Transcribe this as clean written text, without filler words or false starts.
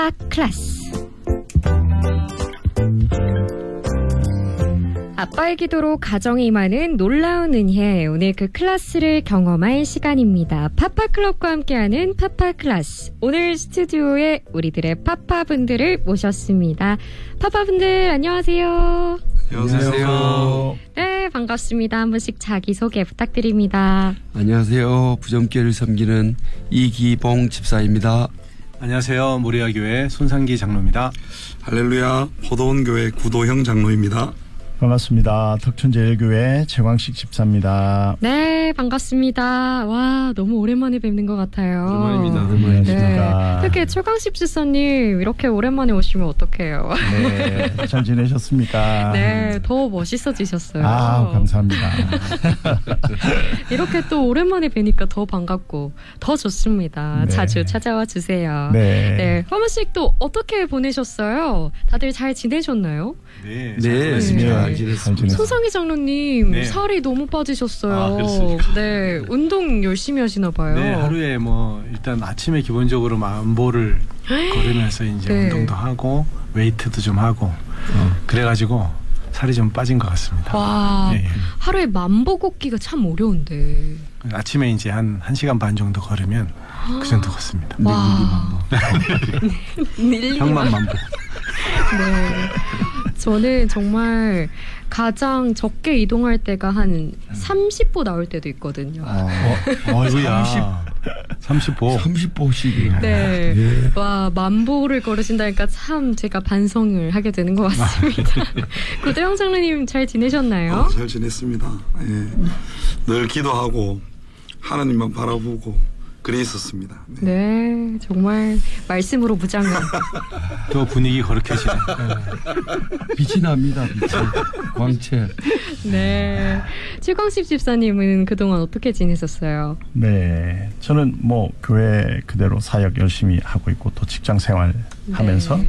파파 클래스. 아빠의 기도로 가정에 임하는 놀라운 은혜, 오늘 그 클래스를 경험할 시간입니다. 파파클럽과 함께하는 파파클래스. 오늘 스튜디오에 우리들의 파파분들을 모셨습니다. 파파분들 안녕하세요. 안녕하세요. 네, 반갑습니다. 한 분씩 자기소개 부탁드립니다. 안녕하세요. 부정교회를 섬기는 이기봉 집사입니다. 안녕하세요. 모리아교회 손상기 장로입니다. 할렐루야. 포도원교회 구도형 장로입니다. 반갑습니다. 덕천제일교회 최광식 집사입니다. 네, 반갑습니다. 와, 너무 오랜만에 뵙는 것 같아요. 오랜만입니다. 오랜만이십니다. 네. 특히 최광식 집사님 이렇게 오랜만에 오시면 어떡해요? 네, 잘 지내셨습니까? 네, 더 멋있어지셨어요. 아, 감사합니다. 이렇게 또 오랜만에 뵈니까 더 반갑고 더 좋습니다. 네. 자주 찾아와 주세요. 네. 네, 한 번씩 또 어떻게 보내셨어요? 다들 잘 지내셨나요? 네, 네, 잘 지냈습니다. 손상희 장로님 네. 살이 너무 빠지셨어요. 아, 그렇습니까? 네, 운동 열심히 하시나 봐요. 네, 하루에 뭐 일단 아침에 기본적으로 만보를 걸으면서 이제 네. 운동도 하고 웨이트도 좀 하고 그래가지고 살이 좀 빠진 것 같습니다. 와, 예, 예. 하루에 만보 걷기가 참 어려운데. 아침에 이제 한 1시간 반 정도 걸으면 그 정도 걷습니다. 와. 형만 만보. 네. 저는 정말 가장 적게 이동할 때가 한 30보 나올 때도 있거든요. 어이구야. 30보. 30보씩이요. 네. 예. 와, 만보를 걸으신다니까 참 제가 반성을 하게 되는 것 같습니다. 구도영 장로님 잘 지내셨나요? 잘 지냈습니다. 예. 늘 기도하고 하나님만 바라보고 그래 있었습니다. 네. 네, 정말 말씀으로 무장을. 또 분위기 거룩해지네. 빛이 납니다. 빛이. 광채. 네. 최광식 집사님은 그동안 어떻게 지내셨어요? 네, 저는 뭐 교회 그대로 사역 열심히 하고 있고 또 직장 생활 하면서 네.